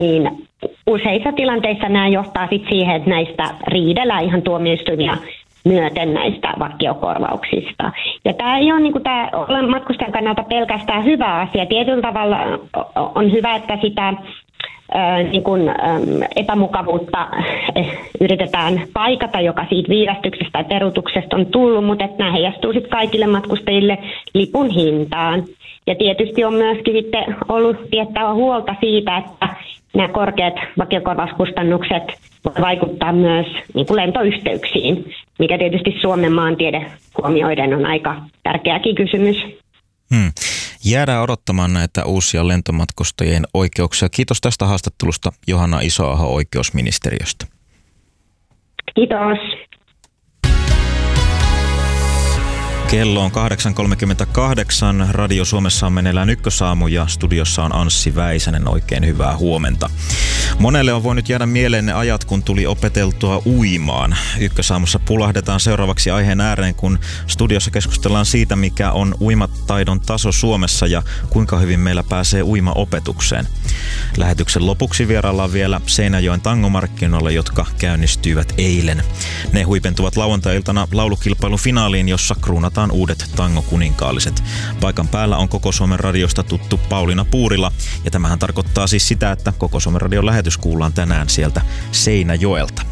niin useissa tilanteissa nämä johtaa sit siihen, että näistä riidellään ihan tuomioistuimia myöten näistä vakiokorvauksista. Ja tämä ei ole niin tämä matkustajan kannalta pelkästään hyvä asia. Tietyllä tavalla on hyvä, että sitä epämukavuutta yritetään paikata, joka siitä viivästyksestä tai peruutuksesta on tullut, mutta että nämä heijastuu sitten kaikille matkustajille lipun hintaan. Ja tietysti on myöskin sitten ollut tiettävä huolta siitä, että nämä korkeat vakiokorvauskustannukset voi vaikuttaa myös niin kuin lentoyhteyksiin, mikä tietysti Suomen maantiede huomioiden on aika tärkeäkin kysymys. Jäädään odottamaan näitä uusia lentomatkustajien oikeuksia. Kiitos tästä haastattelusta Johanna Isoaho oikeusministeriöstä. Kiitos. Kello on 8.38. Radio Suomessa on meneillään Ykkösaamu ja studiossa on Anssi Väisänen. Oikein hyvää huomenta. Monelle on voinut jäädä mieleen ne ajat, kun tuli opeteltua uimaan. Ykkösaamussa pulahdetaan seuraavaksi aiheen ääreen, kun studiossa keskustellaan siitä, mikä on uimataidon taso Suomessa ja kuinka hyvin meillä pääsee uimaopetukseen. Lähetyksen lopuksi vieraillaan vielä Seinäjoen tangomarkkinoilla, jotka käynnistyivät eilen. Ne huipentuvat lauantai-iltana laulukilpailun finaaliin, jossa kruunataan uudet tangokuninkaalliset. Paikan päällä on Koko Suomen radiosta tuttu Pauliina Puurila, ja tämähän tarkoittaa siis sitä, että Koko Suomen radion lähetys kuullaan tänään sieltä Seinäjoelta.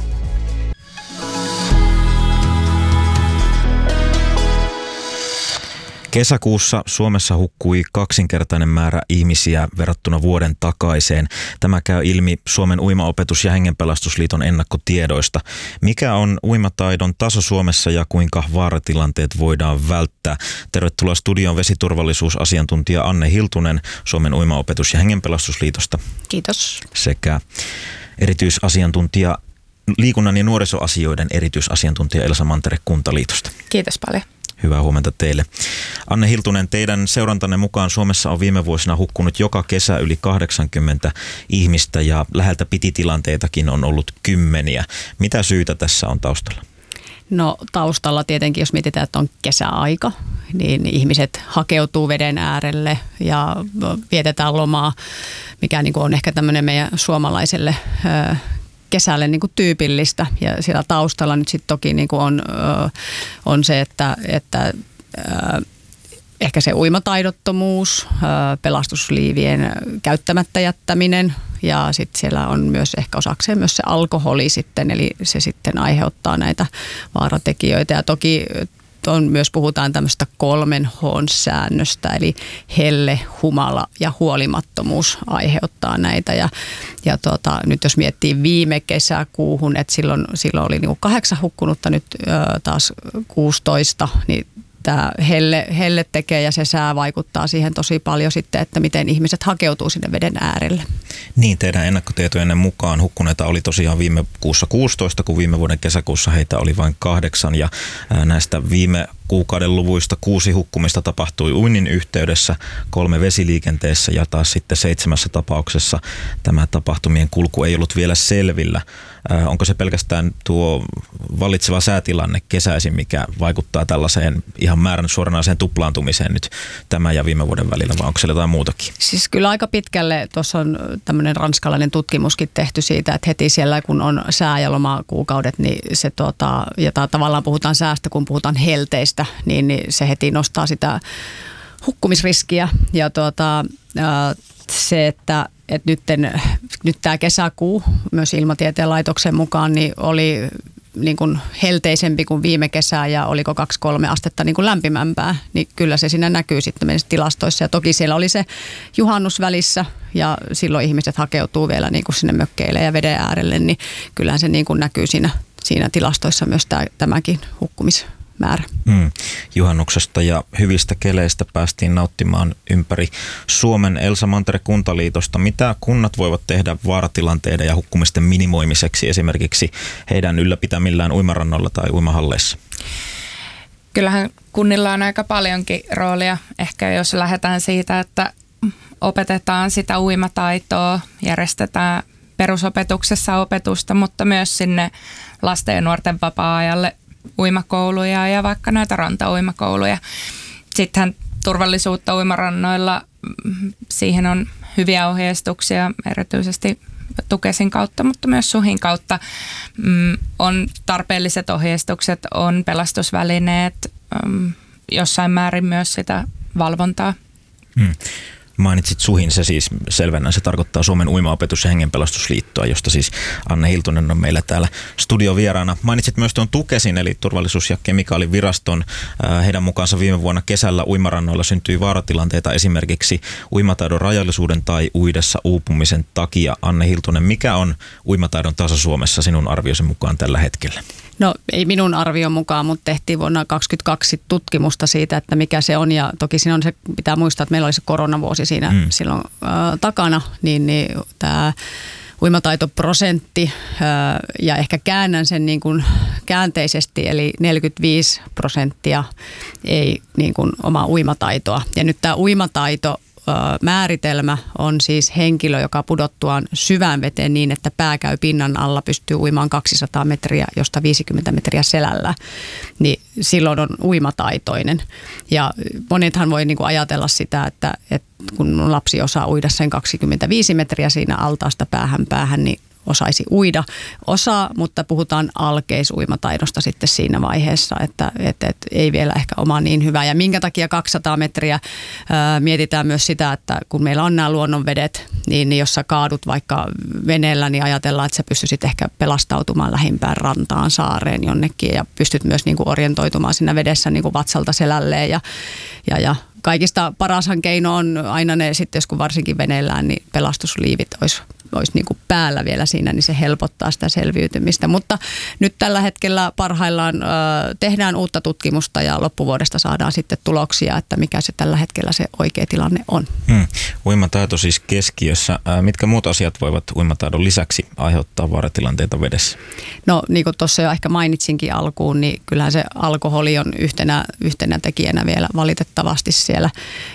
Kesäkuussa Suomessa hukkui kaksinkertainen määrä ihmisiä verrattuna vuoden takaiseen. Tämä käy ilmi Suomen uimaopetus- ja hengenpelastusliiton ennakkotiedoista. Mikä on uimataidon taso Suomessa ja kuinka vaaratilanteet voidaan välttää? Tervetuloa studion vesiturvallisuusasiantuntija Anne Hiltunen Suomen uimaopetus- ja hengenpelastusliitosta. Kiitos. Sekä erityisasiantuntija, liikunnan ja nuorisoasioiden erityisasiantuntija Elsa Mantere Kuntaliitosta. Kiitos paljon. Hyvää huomenta teille. Anne Hiltunen, teidän seurantanne mukaan Suomessa on viime vuosina hukkunut joka kesä yli 80 ihmistä ja läheltä piti tilanteitakin on ollut kymmeniä. Mitä syytä tässä on taustalla? No taustalla tietenkin, jos mietitään, että on kesäaika, niin ihmiset hakeutuu veden äärelle ja vietetään lomaa, mikä niin kuin on ehkä tämmöinen meidän suomalaiselle kesälle niin kuin tyypillistä, ja siellä taustalla nyt sitten toki niin kuin on se, että ehkä se uimataidottomuus, pelastusliivien käyttämättä jättäminen, ja sitten siellä on myös ehkä osakseen myös se alkoholi sitten, eli se sitten aiheuttaa näitä vaaratekijöitä, ja toki myös puhutaan tämmöistä 3 H:n-säännöstä, eli helle, humala ja huolimattomuus aiheuttaa näitä. Ja nyt jos miettii viime kesäkuuhun, että silloin oli niinku 8 hukkunutta, nyt taas 16, niin tämä helle tekee ja se sää vaikuttaa siihen tosi paljon sitten, että miten ihmiset hakeutuu sinne veden äärelle. Niin, teidän ennakkotietojen mukaan hukkuneita oli tosiaan viime kuussa 16, kun viime vuoden kesäkuussa heitä oli vain 8, ja näistä viime kuukauden luvuista 6 hukkumista tapahtui uinnin yhteydessä, 3 vesiliikenteessä ja taas sitten 7 tapauksessa tämä tapahtumien kulku ei ollut vielä selvillä. Onko se pelkästään tuo vallitseva säätilanne kesäisin, mikä vaikuttaa tällaiseen ihan määrän suoranaiseen tuplaantumiseen nyt tämän ja viime vuoden välillä, vai onko siellä jotain muutakin? Siis kyllä aika pitkälle tuossa on tämmöinen ranskalainen tutkimuskin tehty siitä, että heti siellä kun on sää- ja lomakuukaudet, niin se ja tavallaan puhutaan säästä, kun puhutaan helteistä, niin se heti nostaa sitä hukkumisriskiä, ja se, että nyt tämä kesäkuu myös Ilmatieteen laitoksen mukaan niin oli niin kuin helteisempi kuin viime kesää ja oliko 2-3 astetta niin kuin lämpimämpää, niin kyllä se siinä näkyy sitten meidän tilastoissa. Ja toki siellä oli se juhannus välissä ja silloin ihmiset hakeutuu vielä niin kuin sinne mökkeille ja veden äärelle, niin kyllähän se niin kuin näkyy siinä tilastoissa myös tämäkin hukkumismäärä. Juhannuksesta ja hyvistä keleistä päästiin nauttimaan ympäri Suomen. Elsa Mantere Kuntaliitosta. Mitä kunnat voivat tehdä vaaratilanteiden ja hukkumisten minimoimiseksi esimerkiksi heidän ylläpitämillään uimarannoilla tai uimahalleissa? Kyllähän kunnilla on aika paljonkin roolia. Ehkä jos lähdetään siitä, että opetetaan sitä uimataitoa, järjestetään perusopetuksessa opetusta, mutta myös sinne lasten ja nuorten vapaa-ajalle uimakouluja ja vaikka näitä rantauimakouluja. Sittenhän turvallisuutta uimarannoilla, siihen on hyviä ohjeistuksia, erityisesti Tukesin kautta, mutta myös SUHin kautta. On tarpeelliset ohjeistukset, on pelastusvälineet, jossain määrin myös sitä valvontaa. Mainitsit SUHin, se siis selvennä, se tarkoittaa Suomen uimaopetus- ja hengenpelastusliittoa, josta siis Anne Hiltunen on meillä täällä studiovieraana. Mainitsit myös tuon Tukesin, eli turvallisuus- ja kemikaaliviraston. Heidän mukaansa viime vuonna kesällä uimarannoilla syntyi vaaratilanteita esimerkiksi uimataidon rajallisuuden tai uidessa uupumisen takia. Anne Hiltunen, mikä on uimataidon taso Suomessa sinun arviosi mukaan tällä hetkellä? No ei minun arvion mukaan, mutta tehtiin vuonna 2022 tutkimusta siitä, että mikä se on. Ja toki siinä on se, pitää muistaa, että meillä oli se koronavuosi siinä silloin takana, niin tämä uimataitoprosentti, ja ehkä käännän sen niin kuin käänteisesti, eli 45% ei niin kuin omaa uimataitoa. Ja nyt tämä uimataito määritelmä on siis henkilö, joka pudottuaan syvään veteen niin, että pää käy pinnan alla, pystyy uimaan 200 metriä, josta 50 metriä selällä, niin silloin on uimataitoinen. Ja monethan voi niin kuin ajatella sitä, että kun lapsi osaa uida sen 25 metriä siinä altaasta päähän, niin osaisi uida. Osaa, mutta puhutaan alkeisuimataidosta sitten siinä vaiheessa, että ei vielä ehkä oma niin hyvä. Ja minkä takia 200 metriä mietitään myös sitä, että kun meillä on nämä luonnonvedet, niin jos sä kaadut vaikka veneellä, niin ajatellaan, että sä pystyisit ehkä pelastautumaan lähimpään rantaan, saareen jonnekin ja pystyt myös niin kuin orientoitumaan siinä vedessä niin kuin vatsalta selälleen ja kaikista parashan keino on aina ne sitten, jos kun varsinkin veneellään, niin pelastusliivit olisi niin kuin päällä vielä siinä, niin se helpottaa sitä selviytymistä. Mutta nyt tällä hetkellä parhaillaan tehdään uutta tutkimusta ja loppuvuodesta saadaan sitten tuloksia, että mikä se tällä hetkellä se oikea tilanne on. Uimataito siis keskiössä. Mitkä muut asiat voivat uimataidon lisäksi aiheuttaa vaaratilanteita vedessä? No niin kuin tuossa jo ehkä mainitsinkin alkuun, niin kyllähän se alkoholi on yhtenä tekijänä vielä valitettavasti siellä.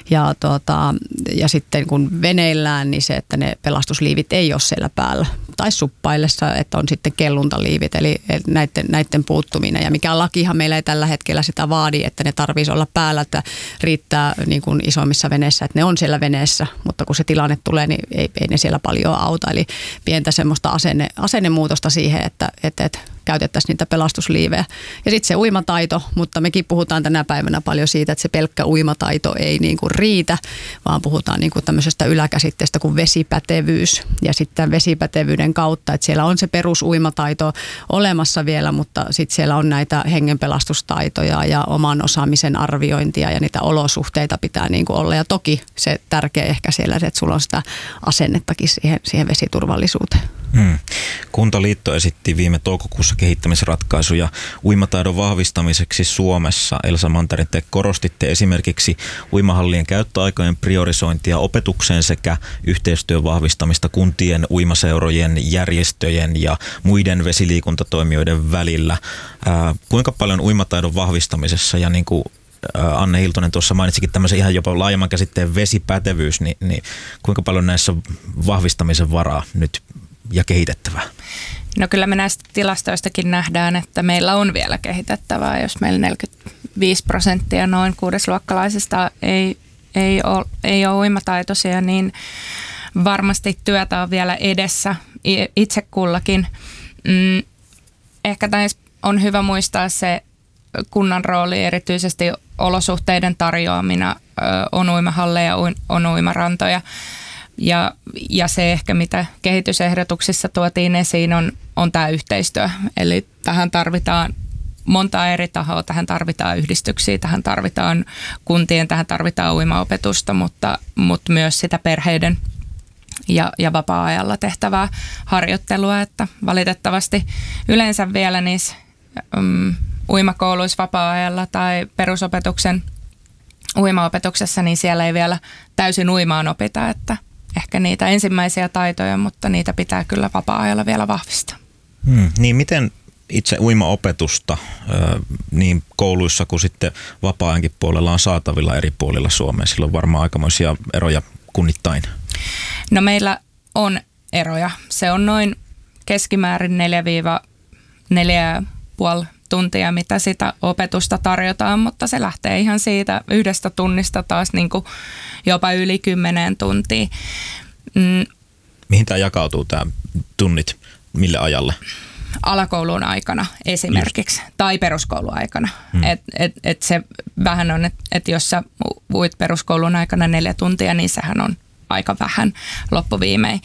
Ja sitten kun veneillään, niin se, että ne pelastusliivit ei ole siellä päällä. Tai suppaillessa, että on sitten kelluntaliivit, eli näiden puuttuminen. Ja mikä lakihan meillä ei tällä hetkellä sitä vaadi, että ne tarvitsisi olla päällä, että riittää niin kuin isommissa veneissä, että ne on siellä veneessä. Mutta kun se tilanne tulee, niin ei ne siellä paljon auta. Eli pientä semmoista asennemuutosta siihen, että käytettäisiin niitä pelastusliivejä. Ja sitten se uimataito, mutta mekin puhutaan tänä päivänä paljon siitä, että se pelkkä uimataito ei niin kuin riitä, vaan puhutaan niin kuin tämmöisestä yläkäsitteestä kuin vesipätevyys. Ja sitten vesipätevyyden kautta, että siellä on se perusuimataito olemassa vielä, mutta sitten siellä on näitä hengenpelastustaitoja ja oman osaamisen arviointia ja niitä olosuhteita pitää niin kuin olla. Ja toki se tärkeä ehkä siellä se, että sulla on sitä asennettakin siihen vesiturvallisuuteen. Kuntaliitto esitti viime toukokuussa kehittämisratkaisuja uimataidon vahvistamiseksi Suomessa. Elsa Mantarin, te korostitte esimerkiksi uimahallien käyttöaikojen priorisointia opetukseen sekä yhteistyön vahvistamista kuntien, uimaseurojen, järjestöjen ja muiden vesiliikuntatoimijoiden välillä. Kuinka paljon uimataidon vahvistamisessa ja niin kuin Anne Hiltunen tuossa mainitsikin tämmöisen ihan jopa laajemman käsitteen vesipätevyys, niin kuinka paljon näissä vahvistamisen varaa nyt ja kehitettävää? No kyllä me näistä tilastoistakin nähdään, että meillä on vielä kehitettävää. Jos meillä 45% noin kuudesluokkalaisista ei ole uimataitoisia, niin varmasti työtä on vielä edessä itse kullakin. Ehkä tässä on hyvä muistaa se kunnan rooli, erityisesti olosuhteiden tarjoamina, on uimahalleja, on uimarantoja. Ja se ehkä, mitä kehitysehdotuksissa tuotiin esiin, on tämä yhteistyö. Eli tähän tarvitaan monta eri tahoa, tähän tarvitaan yhdistyksiä, tähän tarvitaan kuntien, tähän tarvitaan uimaopetusta, mutta myös sitä perheiden ja vapaa-ajalla tehtävää harjoittelua. Että valitettavasti yleensä vielä niissä uimakouluissa vapaa-ajalla tai perusopetuksen uimaopetuksessa, niin siellä ei vielä täysin uimaan opita, että ehkä niitä ensimmäisiä taitoja, mutta niitä pitää kyllä vapaa-ajalla vielä vahvistaa. Niin miten itse uimaopetusta niin kouluissa kuin sitten vapaa-ajankin puolella on saatavilla eri puolilla Suomea? Sillä on varmaan aikamoisia eroja kunnittain. No meillä on eroja. Se on noin keskimäärin 4-4,5 tuntia, mitä sitä opetusta tarjotaan, mutta se lähtee ihan siitä yhdestä tunnista taas niin kuin jopa yli 10 tuntia. Mihin tämä jakautuu, tämä tunnit, mille ajalle? Alakoulun aikana esimerkiksi tai peruskoulun aikana. Et se vähän on, että jos sä uit peruskoulun aikana 4 tuntia, niin sehän on aika vähän loppuviimein.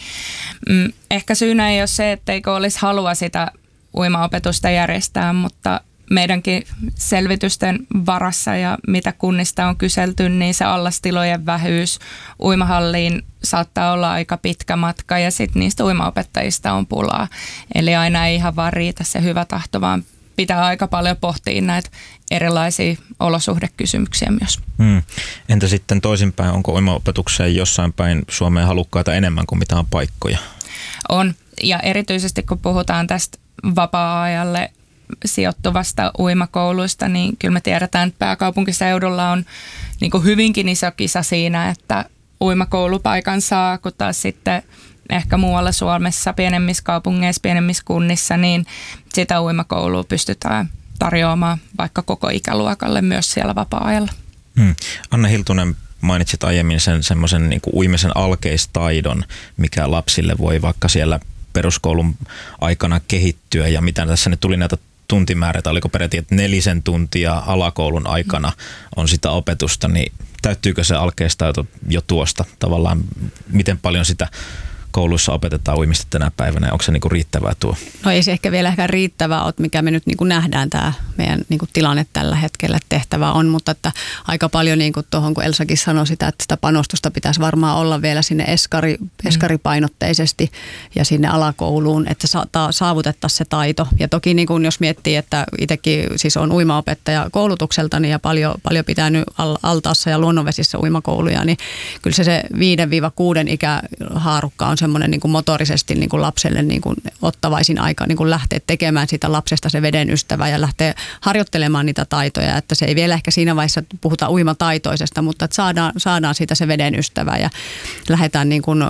Ehkä syynä ei ole se, etteikö olisi halua sitä uimaopetusta järjestää, mutta meidänkin selvitysten varassa ja mitä kunnista on kyselty, niin se allastilojen vähyys uimahalliin saattaa olla aika pitkä matka ja sitten niistä uimaopettajista on pulaa. Eli aina ei ihan vaan riitä se hyvä tahto, vaan pitää aika paljon pohtia näitä erilaisia olosuhdekysymyksiä myös. Entä sitten toisinpäin, onko uimaopetukseen jossain päin Suomeen halukkaita enemmän kuin mitä on paikkoja? On, ja erityisesti kun puhutaan tästä vapaa-ajalle sijoittuvasta uimakouluista, niin kyllä me tiedetään, että pääkaupunkiseudulla on niin kuin hyvinkin iso kisa siinä, että uimakoulupaikan saa, kun taas sitten ehkä muualla Suomessa, pienemmissä kaupungeissa, pienemmissä kunnissa, niin sitä uimakoulua pystytään tarjoamaan vaikka koko ikäluokalle myös siellä vapaa-ajalla. Anna Hiltunen, mainitsit aiemmin sen semmoisen niin kuin uimisen alkeistaidon, mikä lapsille voi vaikka siellä peruskoulun aikana kehittyä ja mitä tässä nyt tuli näitä tuntimäärätä, oliko peräti, että 4 tuntia alakoulun aikana on sitä opetusta, niin täyttyykö se alkeistaito jo tuosta tavallaan, miten paljon sitä kouluissa opetetaan uimista tänä päivänä ja onko se niinku riittävää tuo? No ei se ehkä vielä riittävää ole, mikä me nyt niinku nähdään tämä meidän niinku tilanne tällä hetkellä, että tehtävää on, mutta että aika paljon niinku tuohon, kun Elsakin sanoi sitä, että sitä panostusta pitäisi varmaan olla vielä sinne eskaripainotteisesti ja sinne alakouluun, että saavutettaisiin se taito. Ja toki niinku, jos miettii, että itsekin siis on uimaopettaja koulutukseltani ja paljon pitänyt altaassa ja luonnonvesissä uimakouluja, niin kyllä se 5-6 ikähaarukka on semmoinen niin kuin motorisesti niin kuin lapselle niin kuin ottavaisin aika niin kuin lähteä tekemään siitä lapsesta se veden ystävä ja lähteä harjoittelemaan niitä taitoja, että se ei vielä ehkä siinä vaiheessa puhuta uimataitoisesta, mutta että saadaan siitä se veden ystävä ja lähdetään niin kuin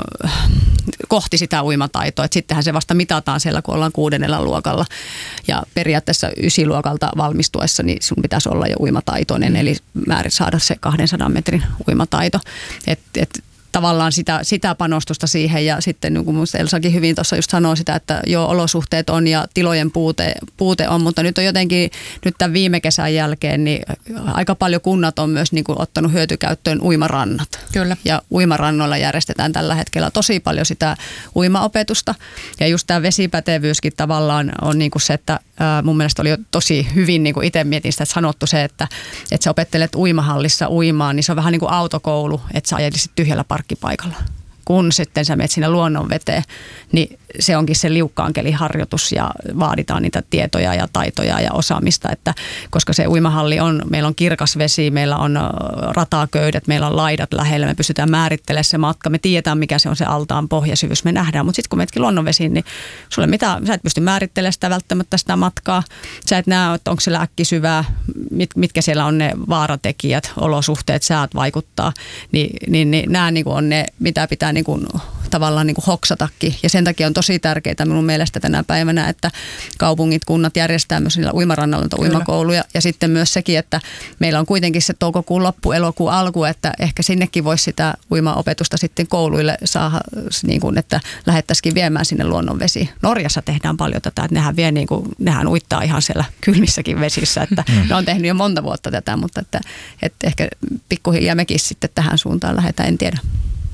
kohti sitä uimataitoa, että sittenhän se vasta mitataan siellä, kun ollaan 6. luokalla ja periaatteessa 9. luokalta valmistuessa, niin sun pitäisi olla jo uimataitoinen, eli saada se 200 metrin uimataito, tavallaan sitä panostusta siihen ja sitten niin kuin minusta Elsakin hyvin tuossa just sanoo sitä, että jo olosuhteet on ja tilojen puute on, mutta nyt on jotenkin nyt tämän viime kesän jälkeen niin aika paljon kunnat on myös niin kuin ottanut hyötykäyttöön uimarannat. Kyllä. Ja uimarannoilla järjestetään tällä hetkellä tosi paljon sitä uimaopetusta ja just tämä vesipätevyyskin tavallaan on niin kuin se, että mun mielestä oli jo tosi hyvin, niin kuin itse mietin sitä, että sanottu se, että sä opettelet uimahallissa uimaan, niin se on vähän niin kuin autokoulu, että sä ajelisit tyhjällä parkkipaikalla. Kun sitten sä menet sinne luonnonveteen, niin se onkin se liukkaankelin-harjoitus ja vaaditaan niitä tietoja ja taitoja ja osaamista, että koska se uimahalli on, meillä on kirkas vesi, meillä on rataköydet, meillä on laidat lähellä, me pystytään määrittelemään se matka, me tiedetään mikä se on se altaan pohjasyvyys, me nähdään, mutta sitten kun menetkin luonnonvesiin, niin sä et pysty määrittelemään sitä välttämättä sitä matkaa, sä et näe, että onko siellä äkkisyvää, mitkä siellä on ne vaaratekijät, olosuhteet, säät vaikuttaa, niin nämä niin on ne, mitä pitää niin kuin, tavallaan niin kuin hoksatakin ja sen takia on tosi tärkeää minun mielestä tänä päivänä, että kaupungit, kunnat järjestää myös niillä uimarannalla uimakouluja ja sitten myös sekin, että meillä on kuitenkin se toukokuun loppu, elokuun alku, että ehkä sinnekin voisi sitä uimaopetusta sitten kouluille saada, niin kuin, että lähettäisikin viemään sinne luonnonvesiin. Norjassa tehdään paljon tätä, että nehän uittaa ihan siellä kylmissäkin vesissä, että ne on tehnyt jo monta vuotta tätä, mutta että ehkä pikkuhiljaa mekin sitten tähän suuntaan lähdetään, en tiedä.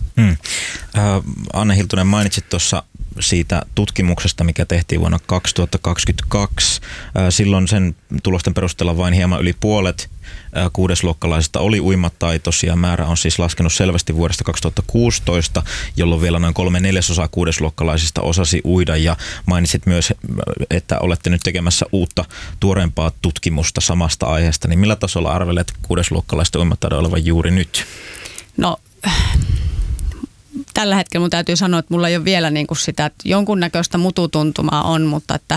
Anne Hiltunen, mainitsit tuossa siitä tutkimuksesta, mikä tehtiin vuonna 2022. Silloin sen tulosten perusteella vain hieman yli puolet 6-luokkalaisista oli uimataitoisia. Määrä on siis laskenut selvästi vuodesta 2016, jolloin vielä noin 3/4 6-luokkalaisista osasi uida. Ja mainitsit myös, että olette nyt tekemässä uutta, tuoreempaa tutkimusta samasta aiheesta. Niin millä tasolla arvelet 6-luokkalaisten uimataidon olevan juuri nyt? No tällä hetkellä mun täytyy sanoa, että mulla ei ole vielä niin kuin sitä, että jonkunnäköistä mututuntumaa on, mutta että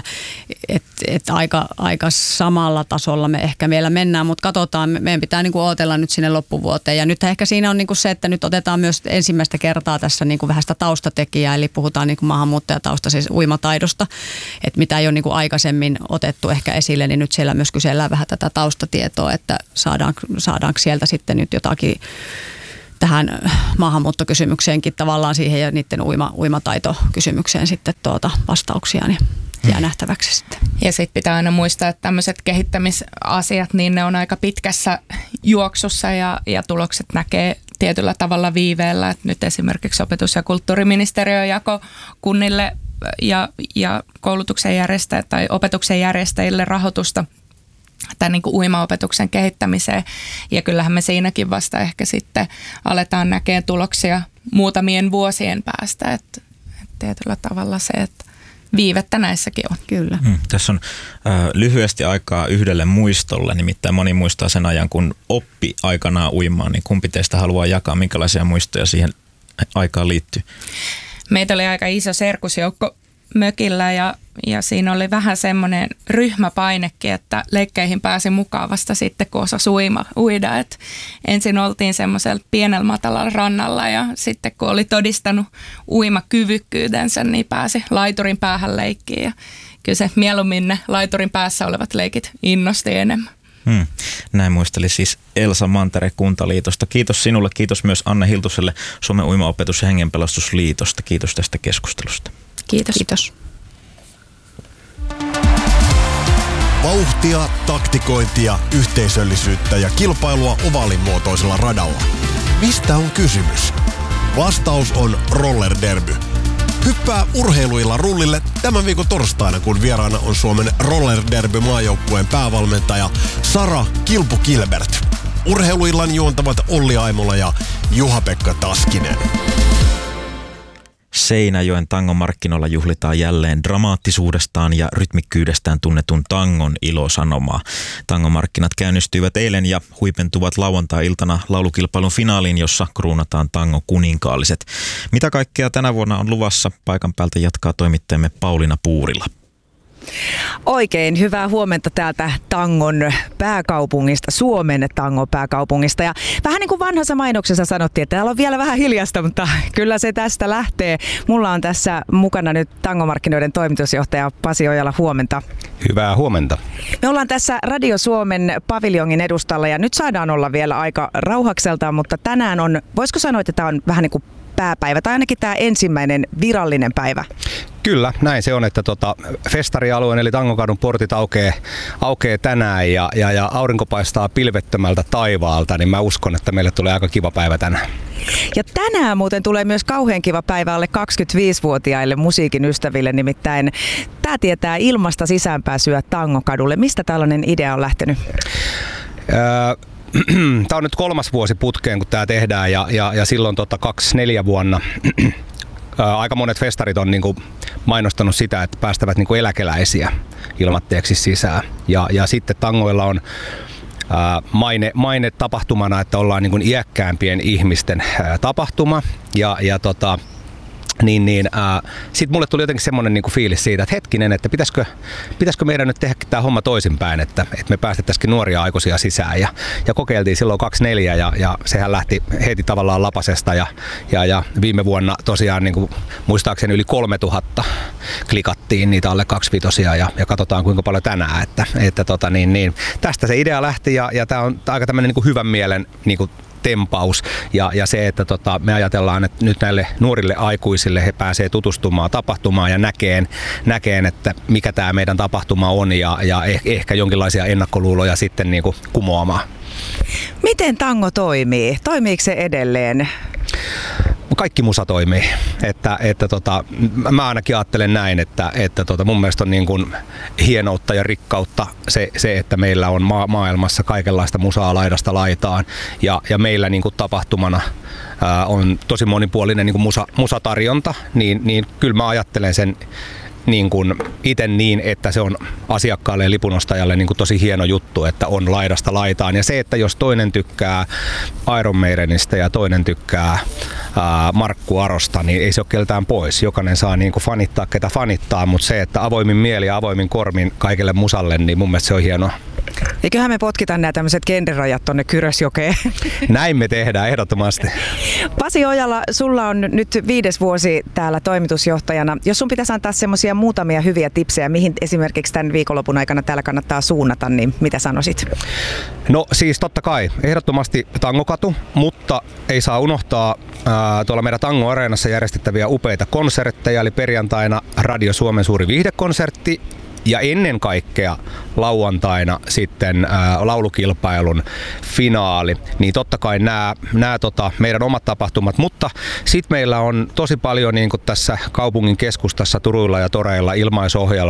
aika samalla tasolla me ehkä vielä mennään, mutta katsotaan, meidän pitää niin kuin odotella nyt sinne loppuvuoteen. Ja nyt ehkä siinä on niin kuin se, että nyt otetaan myös ensimmäistä kertaa tässä niin kuin vähän sitä taustatekijää, eli puhutaan niin kuin maahanmuuttajatausta, siis uimataidosta, että mitä ei ole niin kuin aikaisemmin otettu ehkä esille, niin nyt siellä myös kysellään vähän tätä taustatietoa, että saadaanko sieltä sitten nyt jotakin tähän maahanmuuttokysymykseenkin tavallaan siihen ja niiden uimataitokysymykseen sitten vastauksia, niin jää nähtäväksi sitten. Ja sitten pitää aina muistaa, että tämmöiset kehittämisasiat, niin ne on aika pitkässä juoksussa ja tulokset näkee tietyllä tavalla viiveellä. Et nyt esimerkiksi opetus- ja kulttuuriministeriö jako kunnille ja koulutuksen järjestäjille tai opetuksen järjestäjille rahoitusta tämän niin kuin uimaopetuksen kehittämiseen. Ja kyllähän me siinäkin vasta ehkä sitten aletaan näkemään tuloksia muutamien vuosien päästä. Että tietyllä tavalla se, että viivettä näissäkin on. Kyllä. Tässä on lyhyesti aikaa yhdelle muistolle, nimittäin moni muistaa sen ajan, kun oppi aikanaan uimaan, niin kumpi teistä haluaa jakaa, minkälaisia muistoja siihen aikaan liittyy? Meitä oli aika iso serkusjoukko mökillä ja siinä oli vähän semmoinen ryhmäpainekin, että leikkeihin pääsi mukaan vasta sitten, kun osasi uida. Et ensin oltiin semmoisella pienellä matalalla rannalla ja sitten kun oli todistanut uimakyvykkyytensä, niin pääsi laiturin päähän leikkiin. Ja kyllä se mieluummin ne laiturin päässä olevat leikit innosti enemmän. Näin muisteli siis Elsa Mantere Kuntaliitosta. Kiitos sinulle, kiitos myös Anne Hiltuselle Suomen uimaopetus- ja hengenpelastusliitosta. Kiitos tästä keskustelusta. Kiitos. Kiitos. Vauhtia, taktikointia, yhteisöllisyyttä ja kilpailua ovaalimuotoisella radalla. Mistä on kysymys? Vastaus on Roller Derby. Hyppää urheiluilla rullille tämän viikon torstaina, kun vieraana on Suomen Roller Derby maajoukkueen päävalmentaja Sara Kilpu-Kilbert. Urheiluillan juontavat Olli Aimola ja Juha-Pekka Taskinen. Seinäjoen tangomarkkinoilla juhlitaan jälleen dramaattisuudestaan ja rytmikkyydestään tunnetun tangon ilosanomaa. Tangomarkkinat käynnistyivät eilen ja huipentuvat lauantai-iltana laulukilpailun finaaliin, jossa kruunataan tangon kuninkaalliset. Mitä kaikkea tänä vuonna on luvassa? Paikan päältä jatkaa toimittajamme Pauliina Puurila. Oikein hyvää huomenta täältä tangon pääkaupungista, Suomen tangon pääkaupungista. Ja vähän niin kuin vanhassa mainoksessa sanottiin, että täällä on vielä vähän hiljasta, mutta kyllä se tästä lähtee. Mulla on tässä mukana nyt tangomarkkinoiden toimitusjohtaja Pasi Ojala, huomenta. Hyvää huomenta. Me ollaan tässä Radio Suomen paviljongin edustalla ja nyt saadaan olla vielä aika rauhakseltaan, mutta tänään on, voisiko sanoa, että tämä on vähän niin kuin pääpäivä tai ainakin tämä ensimmäinen virallinen päivä? Kyllä, näin se on, että festarialueen eli Tangokadun portit aukeaa tänään ja aurinko paistaa pilvettömältä taivaalta, niin mä uskon, että meille tulee aika kiva päivä tänään. Ja tänään muuten tulee myös kauhean kiva päivä alle 25-vuotiaille musiikin ystäville, nimittäin tämä tietää ilmasta sisäänpääsyä Tangokadulle. Mistä tällainen idea on lähtenyt? Tämä on nyt 3. vuosi putkeen, kun tämä tehdään ja silloin 24 vuonna aika monet festarit on niinku mainostanut sitä, että päästävät niinku eläkeläisiä ilmatteeksi sisään. Ja sitten tangoilla on maine tapahtumana, että ollaan niinku iäkkäämpien ihmisten tapahtuma. Sitten mulle tuli jotenkin semmoinen niinku fiilis siitä, että hetkinen, että pitäisikö meidän nyt tehdä tämä homma toisinpäin, että me päästettäisiin nuoria aikuisia sisään. Ja kokeiltiin silloin 24 ja sehän lähti heti tavallaan lapasesta ja viime vuonna tosiaan niinku, muistaakseni yli 3000 klikattiin niitä alle 25 ja katsotaan kuinka paljon tänään. Että tästä se idea lähti ja tämä on aika tämmöinen niinku hyvän mielen niinku tempaus ja se, että me ajatellaan, että nyt näille nuorille aikuisille he pääsee tutustumaan tapahtumaan ja näkeen, että mikä tämä meidän tapahtuma on ja ehkä jonkinlaisia ennakkoluuloja sitten niin kuin kumoamaan. Miten tango toimii? Toimiiko se edelleen? Kaikki musa toimii. Mä ainakin ajattelen näin, että mun mielestä on niin kuin hienoutta ja rikkautta se, että meillä on maailmassa kaikenlaista musaa laidasta laitaan ja meillä niin kuin tapahtumana on tosi monipuolinen niin kuin musatarjonta, niin kyllä mä ajattelen sen niin kuin itse niin, että se on asiakkaalle ja lipunostajalle niin kuin tosi hieno juttu, että on laidasta laitaan. Ja se, että jos toinen tykkää Iron Maidenistä ja toinen tykkää Markku Arosta, niin ei se ole keltään pois. Jokainen saa niin kuin fanittaa, ketä fanittaa, mutta se, että avoimin mieli ja avoimin kormin kaikille musalle, niin mun mielestä se on hienoa. Eiköhän me potkitaan nämä tämmöiset genderajat tonne Kyrösjokeen. Näin me tehdään ehdottomasti. Pasi Ojala, sulla on nyt 5. vuosi täällä toimitusjohtajana. Jos sun pitäisi antaa semmoisia muutamia hyviä tipsejä, mihin esimerkiksi tämän viikonlopun aikana täällä kannattaa suunnata, niin mitä sanoisit? No siis totta kai, ehdottomasti Tangokatu, mutta ei saa unohtaa tuolla meidän Tango Areenassa järjestettäviä upeita konsertteja, eli perjantaina Radio Suomen suuri viihdekonsertti ja ennen kaikkea lauantaina sitten laulukilpailun finaali. Niin totta kai nämä meidän omat tapahtumat, mutta sitten meillä on tosi paljon niin kuin tässä kaupungin keskustassa Turuilla ja Toreilla ilmaisohjelma